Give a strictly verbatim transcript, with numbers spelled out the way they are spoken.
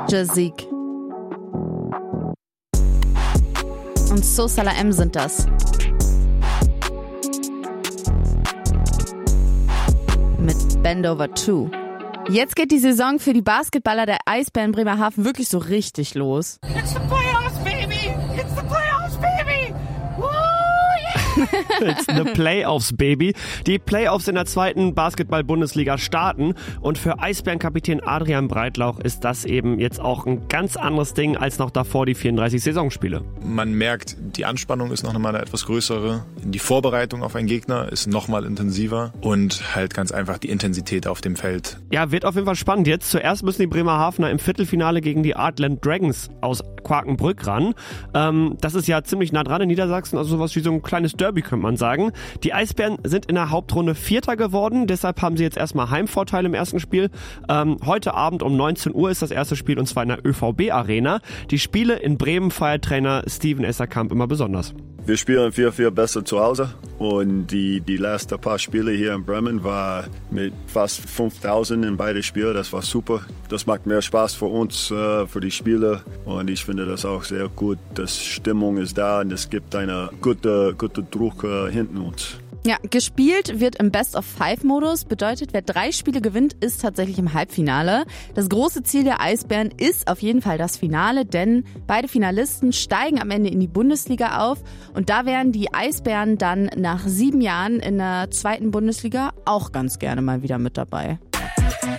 Jazik und So Salah M sind das. Mit Bend Over Two. Jetzt geht die Saison für die Basketballer der Eisbären Bremerhaven wirklich so richtig los. It's the playoffs, baby! It's the playoffs, baby! Woo, yeah! It's the Playoffs, baby. Die Playoffs in der zweiten Basketball-Bundesliga starten und für Eisbärenkapitän Adrian Breitlauch ist das eben jetzt auch ein ganz anderes Ding als noch davor die vierunddreißig Saisonspiele. Man merkt, die Anspannung ist noch mal eine etwas größere. Die Vorbereitung auf einen Gegner ist noch mal intensiver und halt ganz einfach die Intensität auf dem Feld. Ja, wird auf jeden Fall spannend jetzt. Zuerst müssen die Bremerhavener im Viertelfinale gegen die Artland Dragons aus Quakenbrück ran. Ähm, das ist ja ziemlich nah dran in Niedersachsen, also sowas wie so ein kleines Derby, könnte man sagen. Die Eisbären sind in der Hauptrunde Vierter geworden, deshalb haben sie jetzt erstmal Heimvorteil im ersten Spiel. Ähm, heute Abend um neunzehn Uhr ist das erste Spiel und zwar in der Ö V B-Arena. Die Spiele in Bremen feiert Trainer Steven Esserkamp immer besonders. Wir spielen viel, viel besser zu Hause und die, die letzten paar Spiele hier in Bremen war mit fast fünftausend in beide Spiele. Das war super. Das macht mehr Spaß für uns, äh, für die Spieler und ich finde das auch sehr gut. Die Stimmung ist da und es gibt einen guten, guten Druck äh, hinten uns. Ja, gespielt wird im Best-of-Five-Modus. Bedeutet, wer drei Spiele gewinnt, ist tatsächlich im Halbfinale. Das große Ziel der Eisbären ist auf jeden Fall das Finale, denn beide Finalisten steigen am Ende in die Bundesliga auf. Und da wären die Eisbären dann nach sieben Jahren in der zweiten Bundesliga auch ganz gerne mal wieder mit dabei.